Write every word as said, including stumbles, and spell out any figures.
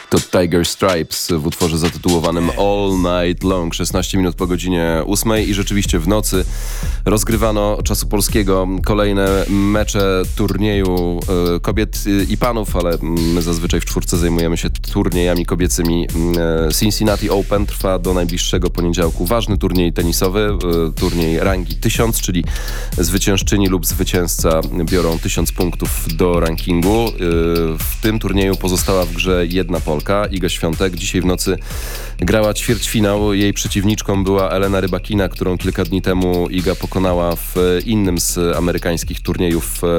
To Tiger Stripes w utworze zatytułowanym All Night Long, szesnaście minut po godzinie ósmej i rzeczywiście w nocy rozgrywano czasu polskiego kolejne mecze turnieju e, kobiet i panów, ale my zazwyczaj w czwórce zajmujemy się turniejami kobiecymi. E, Cincinnati Open trwa do najbliższego poniedziałku. Ważny turniej tenisowy, e, turniej rangi tysiąc, czyli zwyciężczyni lub zwycięzca biorą tysiąc punktów do rankingu. E, w tym turnieju pozostała w grze jedna Polka. Iga Świątek dzisiaj w nocy grała ćwierćfinał. Jej przeciwniczką była Elena Rybakina, którą kilka dni temu Iga pokonała w innym z amerykańskich turniejów